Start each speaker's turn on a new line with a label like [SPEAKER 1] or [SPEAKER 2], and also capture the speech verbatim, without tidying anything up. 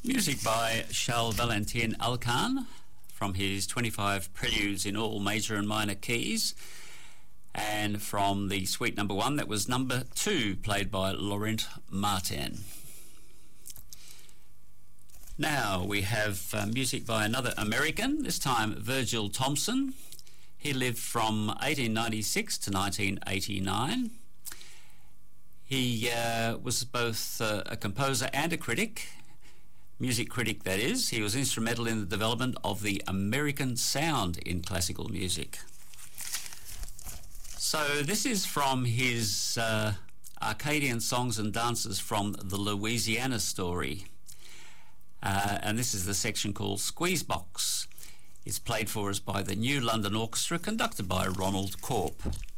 [SPEAKER 1] Music by Charles Valentin Alcan from his twenty-five preludes in all major and minor keys, and from the suite number one, that was number two, played by Laurent Martin. Now we have uh, music by another American, this time Virgil Thomson. He lived from eighteen ninety-six to nineteen eighty-nine. He uh, was both uh, a composer and a critic, music critic that is. He was instrumental in the development of the American sound in classical music. So this is from his uh, Arcadian Songs and Dances from the Louisiana Story. Uh, and this is the section called Squeezebox. It's played for us by the New London Orchestra, conducted by Ronald Corp.